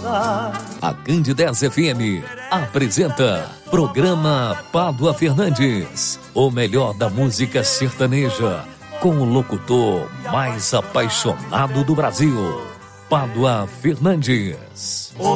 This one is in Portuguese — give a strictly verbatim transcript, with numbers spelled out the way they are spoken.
A Candidez F M apresenta Programa Pádua Fernandes, o melhor da música sertaneja, com o locutor mais apaixonado do Brasil, Pádua Fernandes. O